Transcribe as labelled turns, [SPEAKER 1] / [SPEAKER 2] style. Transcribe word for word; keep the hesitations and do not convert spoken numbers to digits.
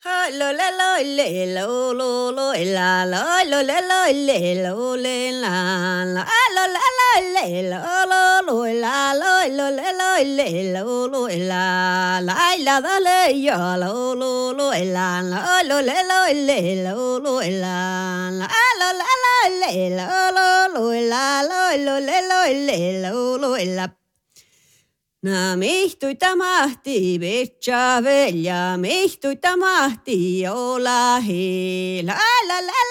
[SPEAKER 1] lo le lo le lo lo lo la lo lo le lo le lo le la la lo la lo le lo lo lo la lo lo le lo le lo lo la la la da le yo lo lo lo la lo lo le lo le lo lo la la lo la lo le lo lo lo la lo lo le lo le lo lo la Na mihtui tamahti vetsa velja, mihtui tamahti olahi, la la la